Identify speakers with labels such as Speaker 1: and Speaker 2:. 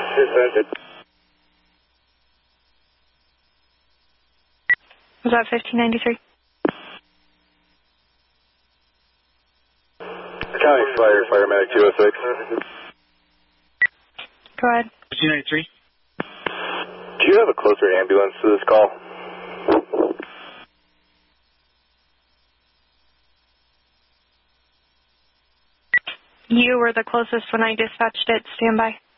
Speaker 1: Was that 1593?
Speaker 2: County Fire, Firematic 206.
Speaker 1: Go ahead.
Speaker 3: 1593.
Speaker 2: Do you have a closer ambulance to this call?
Speaker 1: You were the closest when I dispatched it. Stand by.